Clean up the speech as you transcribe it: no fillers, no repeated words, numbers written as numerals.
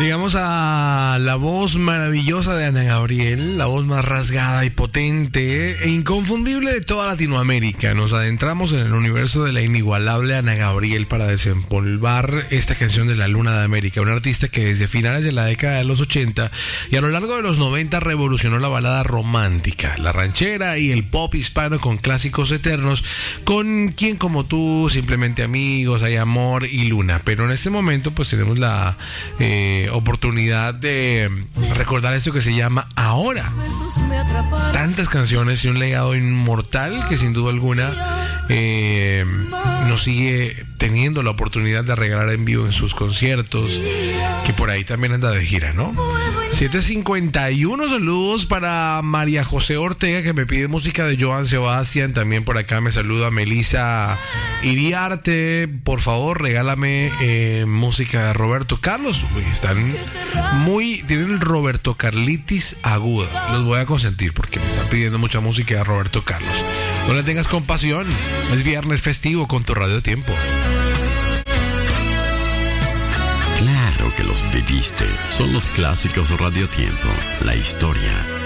Llegamos a la voz maravillosa de Ana Gabriel, la voz más rasgada y potente e inconfundible de toda Latinoamérica. Nos adentramos en el universo de la inigualable Ana Gabriel para desempolvar esta canción de la Luna de América, una artista que desde finales de la década de los 80 y a lo largo de los 90 revolucionó la balada romántica, la ranchera y el pop hispano con clásicos eternos, con Quien como tú, Simplemente amigos, Hay amor y Luna. Pero en este momento pues tenemos la oportunidad de recordar esto que se llama Ahora. Tantas canciones y un legado inmortal que sin duda alguna nos sigue teniendo la oportunidad de regalar en vivo en sus conciertos, que por ahí también anda de gira, ¿no? 7:51, saludos para María José Ortega, que me pide música de Joan Sebastián. También por acá me saluda Melissa Iriarte. Por favor, regálame música de Roberto Carlos. Tienen Roberto Carlitis aguda. Los voy a consentir porque me están pidiendo mucha música de Roberto Carlos. No le tengas compasión, es viernes festivo con tu Radio Tiempo. Claro que los pediste. Son los clásicos Radio Tiempo. La historia